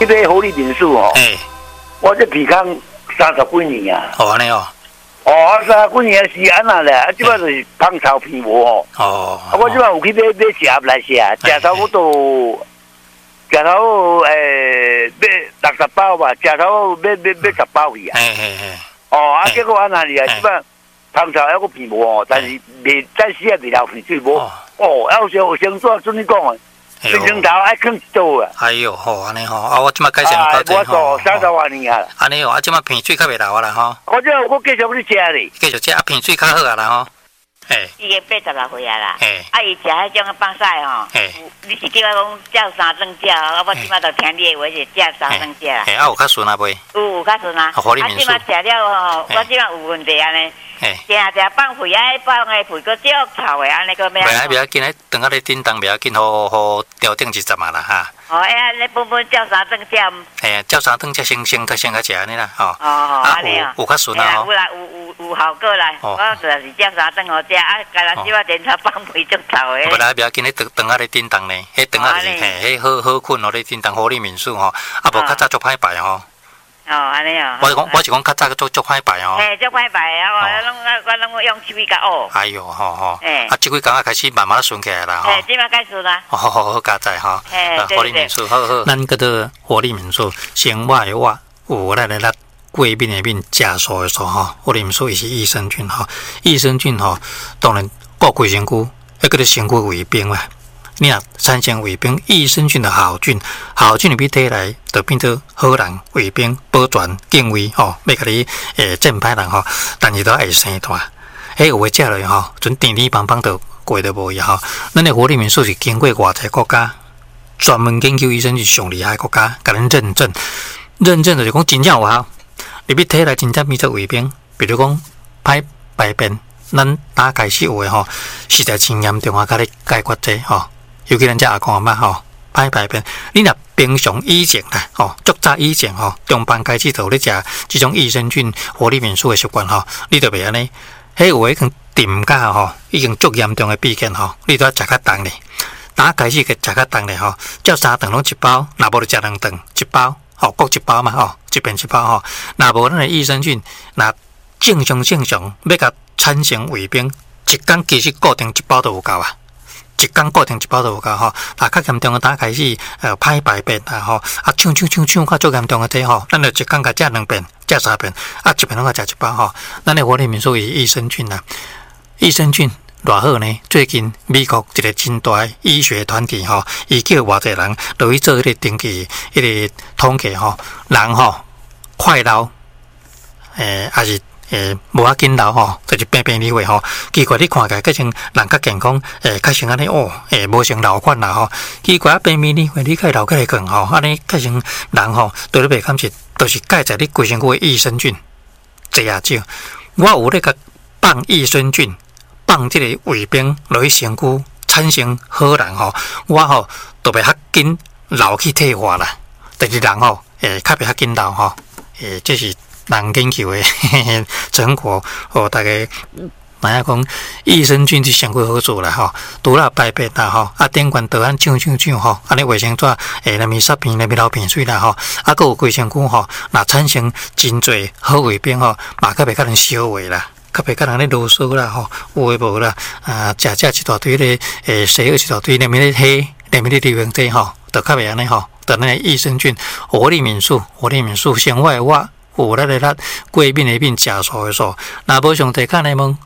去买活力民宿哦，我这皮康30几年啊。 哦，安尼哦。 哦，30几年是安那咧，即摆就是芳草片无哦。哦。我即摆有去买食来食，食差不多。食头买60包吧，食头买10包去啊。哦，结果安那里啊，即摆芳草还个片无哦，但是暂时也未流片水无。哦，有先做准你讲啊，变成头爱啃一刀啊。 哎呦，好安尼吼，我即摆改善到我做30多年啊。 安尼哦，即摆片水较袂流啊啦吼。 我继续去食咧。 继续食，片水较好啊啦吼。 已经86岁啊啦，伊食迄种放晒吼，你是叫我讲叫三顿叫，我即马就听你的话是叫三顿叫。 有较顺啊袂？ 有较顺啊。即马食了吼，我即马有问题安尼。食放屁啊，放个屁个少臭的安尼个咩？ 袂要紧，等下咧叮当袂要紧，好调整一阵嘛啦哈。 你本叫三顿叫。 叫三顿叫先较食安尼啦，吼。 安尼啊。 有较顺啊。 有啦，有效果啦。我就是叫三顿好食，甲咱即马电头放屁足臭的。 不啦，袂要紧，等下咧叮当呢，等下就是迄好困哦咧叮当好哩民宿吼，无较早足歹排吼。 安尼哦。 我是讲较早足歹排哦。 足歹排啊！我拢用手机甲学。 哎呦，吼，即几工开始慢慢顺起来啦。 即马开始啦。 好加载哈。活力民宿，好。咱个个活力民宿，先挖一挖，有咱来贵宾的宾，加素的素哈。活力民宿伊是益生菌哈，益生菌哈，当然顾规身躯，迄个身躯卫兵啦。你若产生卫兵益生菌的好菌入去体内，就变做好人卫兵保全敬畏吼，要甲你正歹人吼，但是都会生大。有诶食落吼，准甜甜棒棒就过都无去吼。咱诶活力民宿是经过外在国家专门研究益生菌上厉害国家，甲咱认证就是讲真正有效，入去体内真正变做卫兵。比如讲歹排便，咱打开始有诶吼，实在真严重啊，甲你解决者吼。尤其咱这阿公阿妈吼，歹排便，你若平常以前啦，吼，足早以前吼，中班开始就咧食这种益生菌活力民宿的习惯吼，你就袂安尼。迄有迄个甜甲吼，已经足严重的病变吼，你都要食较重咧。打开始个食较重咧吼，照3顿拢1包，若无就食2顿1包，吼，各1包嘛吼，一边1包吼。若无咱的益生菌，若正常要甲产生卫兵，一工其实固定1包都有够啊。一工固定1包都有够吼，较严重的打开始歹排便啦吼，抢较足严重的这吼，咱就一工甲食2遍、食3遍，一遍拢甲食1包吼。咱的活力民宿是益生菌啦，益生菌偌好呢？最近美国一个真大的医学团体吼，伊叫偌济人落去做迄个定期迄个统计吼，人吼快老，还是。无要紧老吼，就是病理会吼。奇怪，你看起来，像人较健康，较像安尼哦，无像老款啦吼。奇怪，病理会你较老起来更吼，安尼较像人吼，对你袂感觉，都是盖在你规身躯的益生菌侪啊少。我有咧个放益生菌，放这个卫兵落去身躯，产生好人吼，我吼都袂较紧老去退化啦。但是人吼，较袂较紧老吼，这是。人研究的成果，大家哪样讲益生菌是上过好做啦吼，除了排便啦吼，电管倒按抢吼，安尼卫生纸内面杀片内面流鼻水啦吼，佮有规身躯吼，若产生真侪好卫兵吼，嘛较袂甲人烧话啦，较袂甲人咧啰嗦啦吼，有诶无啦，食一大堆咧，洗一大堆内面咧黑，内面咧流行剂吼，就较袂安尼吼，就咱益生菌活力民宿先我。有咱的贵宾的宾食素的素，若无上提卡内问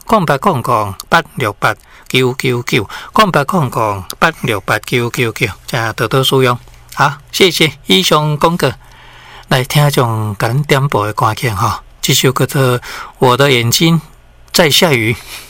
0800868999，0800868999，加多多使用。好，谢谢以上广告。来听种甲咱点播的歌曲哈，这首叫做《我的眼睛在下雨》。